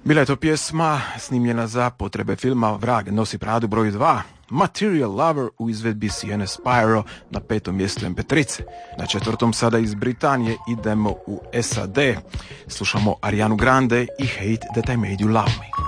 Bila je to pjesma snimljena za potrebe filma Vrag nosi bradu broj 2, Material Lover u izvedbi Siene Spyro na 5. mjestu MP3. Na 4. sada iz Britanije idemo u SAD. Slušamo Arianu Grande i Hate That I Made You Love Me.